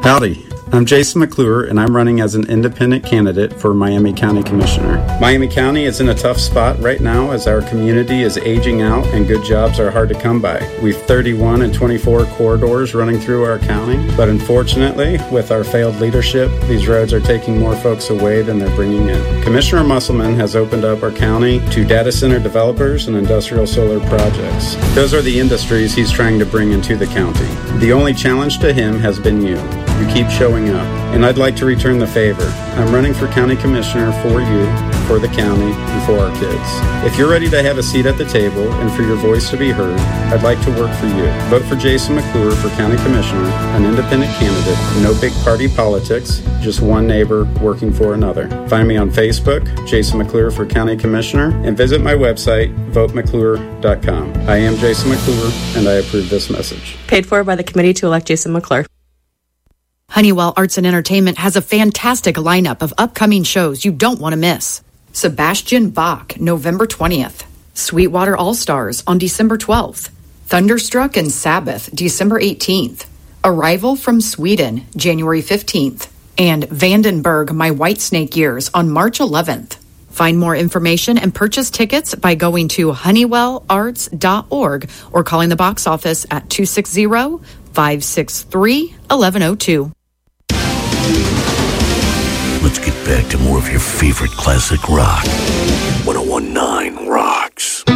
Howdy, I'm Jason McClure, and I'm running as an independent candidate for Miami County Commissioner. Miami County is in a tough spot right now as our community is aging out and good jobs are hard to come by. We've 31 and 24 corridors running through our county, but unfortunately, with our failed leadership, these roads are taking more folks away than they're bringing in. Commissioner Musselman has opened up our county to data center developers and industrial solar projects. Those are the industries he's trying to bring into the county. The only challenge to him has been you. You keep showing up, and I'd like to return the favor. I'm running for county commissioner for you, for the county, and for our kids. If you're ready to have a seat at the table and for your voice to be heard, I'd like to work for you. Vote for Jason McClure for county commissioner, an independent candidate, no big party politics, just one neighbor working for another. Find me on Facebook, Jason McClure for county commissioner, and visit my website, votemcclure.com. I am Jason McClure, and I approve this message. Paid for by the committee to elect Jason McClure. Honeywell Arts and Entertainment has a fantastic lineup of upcoming shows you don't want to miss. Sebastian Bach, November 20th. Sweetwater All-Stars on December 12th. Thunderstruck and Sabbath, December 18th. Arrival from Sweden, January 15th. And Vandenberg, My Whitesnake Years on March 11th. Find more information and purchase tickets by going to honeywellarts.org or calling the box office at 260-563-1102. Let's get back to more of your favorite classic rock. 101.9 Rocks.